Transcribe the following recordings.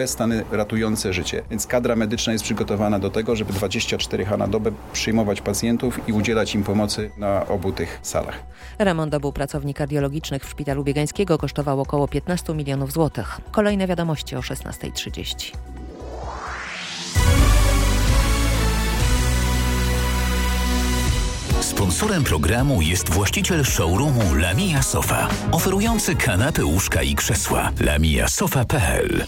stany ratujące życie. Więc kadra medyczna jest przygotowana do tego, żeby 24h na dobę przyjmować pacjentów i udzielać im pomocy na obu tych salach. Remont obu pracowni kardiologicznych w Szpitalu Biegańskiego kosztował około 15 milionów złotych. Kolejne wiadomości o 16:30. Sponsorem programu jest właściciel showroomu Lamia Sofa, oferujący kanapy, łóżka i krzesła. lamiasofa.pl.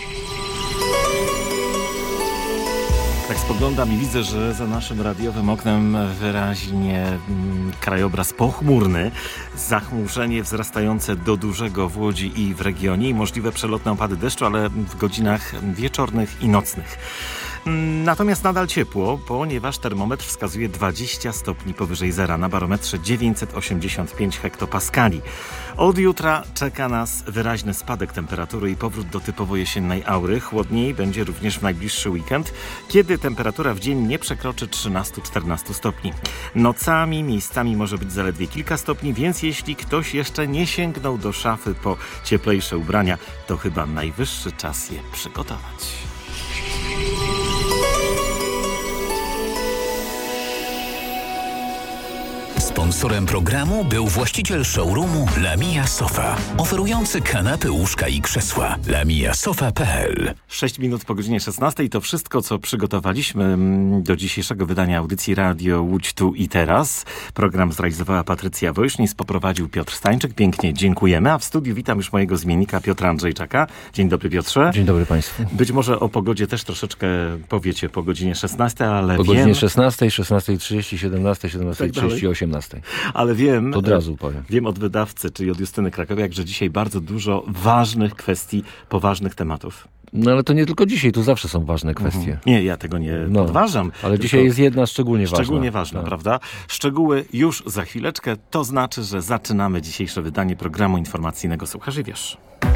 Tak spoglądam i widzę, że za naszym radiowym oknem wyraźnie krajobraz pochmurny, zachmurzenie wzrastające do dużego w Łodzi i w regionie i możliwe przelotne opady deszczu, ale w godzinach wieczornych i nocnych. Natomiast nadal ciepło, ponieważ termometr wskazuje 20 stopni powyżej zera, na barometrze 985 hektopaskali. Od jutra czeka nas wyraźny spadek temperatury i powrót do typowo jesiennej aury. Chłodniej będzie również w najbliższy weekend, kiedy temperatura w dzień nie przekroczy 13-14 stopni. Nocami miejscami może być zaledwie kilka stopni, więc jeśli ktoś jeszcze nie sięgnął do szafy po cieplejsze ubrania, to chyba najwyższy czas je przygotować. Sponsorem programu był właściciel showroomu Lamia Sofa, oferujący kanapy, łóżka i krzesła. lamiasofa.pl. 6 minut po godzinie 16 to wszystko, co przygotowaliśmy do dzisiejszego wydania audycji Radio Łódź Tu i Teraz. Program zrealizowała Patrycja Wojsznis, poprowadził Piotr Stańczyk. Pięknie dziękujemy. A w studiu witam już mojego zmiennika Piotra Andrzejczaka. Dzień dobry, Piotrze. Dzień dobry Państwu. Być może o pogodzie też troszeczkę powiecie po godzinie 16, ale po godzinie 16, 16:30, 17, 17:30, 18. Ale wiem, to od razu powiem. Wiem od wydawcy, czyli od Justyny Krakowiak, że dzisiaj bardzo dużo ważnych kwestii, poważnych tematów. No ale to nie tylko dzisiaj, tu zawsze są ważne kwestie. Nie, ja tego nie podważam. Ale dzisiaj jest jedna szczególnie ważna. Szczególnie ważna, prawda? Szczegóły już za chwileczkę. To znaczy, że zaczynamy dzisiejsze wydanie programu informacyjnego Słuchasz i Wiesz.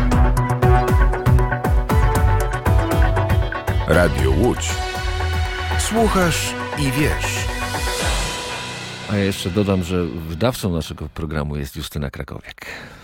Radio Łódź. Słuchasz i wiesz. A ja jeszcze dodam, że wydawcą naszego programu jest Justyna Krakowiak.